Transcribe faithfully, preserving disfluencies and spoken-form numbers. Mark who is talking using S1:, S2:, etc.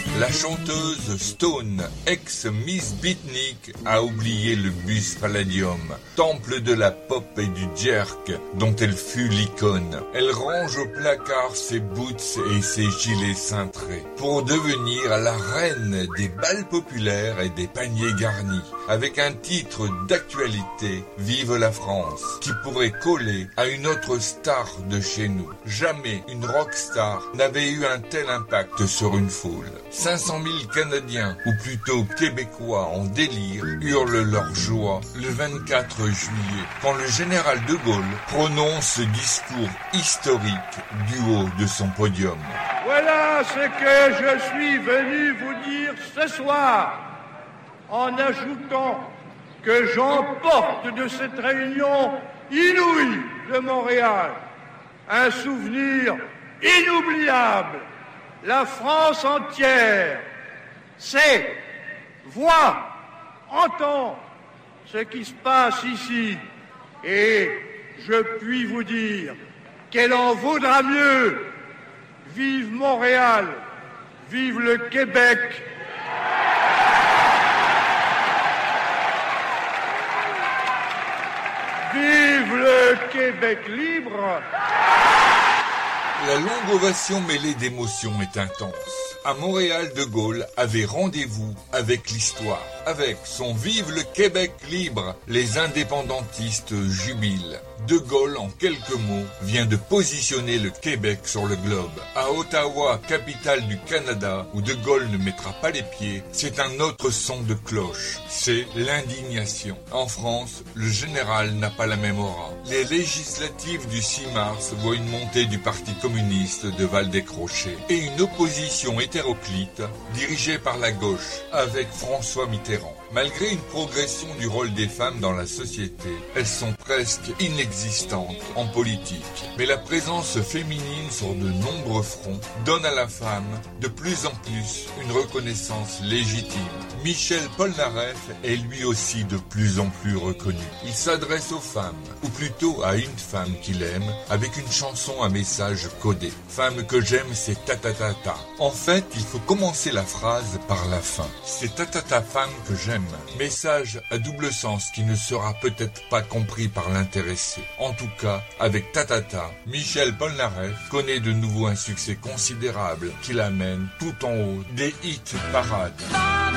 S1: La chanteuse Stone, ex-Miss Beatnik, a oublié le bus Palladium, temple de la pop et du jerk dont elle fut l'icône. Elle range au placard ses boots et ses gilets cintrés pour devenir la reine des bals populaires et des paniers garnis, avec un titre d'actualité, Vive la France, qui pourrait coller à une autre star de chez nous. Jamais une rockstar n'avait eu un tel impact sur une foule. cinq cent mille Canadiens, ou plutôt Québécois en délire, hurlent leur joie le vingt-quatre juillet, quand le général de Gaulle prononce ce discours historique du haut de son podium.
S2: Voilà ce que je suis venu vous dire ce soir, en ajoutant que j'emporte de cette réunion inouïe de Montréal un souvenir inoubliable. La France entière sait, voit, entend ce qui se passe ici, et je puis vous dire qu'elle en vaudra mieux. Vive Montréal, vive le Québec. Vive le Québec libre.
S1: La longue ovation mêlée d'émotions est intense. À Montréal, de Gaulle avait rendez-vous avec l'histoire. Avec son Vive le Québec libre, les indépendantistes jubilent. De Gaulle, en quelques mots, vient de positionner le Québec sur le globe. À Ottawa, capitale du Canada, où De Gaulle ne mettra pas les pieds, c'est un autre son de cloche. C'est l'indignation. En France, le général n'a pas la même aura. Les législatives du six mars voient une montée du Parti communiste de Val-des-Crochets et une opposition hétéroclite dirigée par la gauche, avec François Mitterrand. Malgré une progression du rôle des femmes dans la société, elles sont presque inexistantes en politique. Mais la présence féminine sur de nombreux fronts donne à la femme de plus en plus une reconnaissance légitime. Michel Polnareff est lui aussi de plus en plus reconnu. Il s'adresse aux femmes, ou plutôt à une femme qu'il aime, avec une chanson à message codé. Femme que j'aime, c'est ta ta ta ta. En fait, il faut commencer la phrase par la fin. C'est ta ta ta femme que j'aime. Message à double sens qui ne sera peut-être pas compris par l'intéressé. En tout cas, avec Tatata, Michel Polnareff connaît de nouveau un succès considérable qui l'amène tout en haut des hits parades.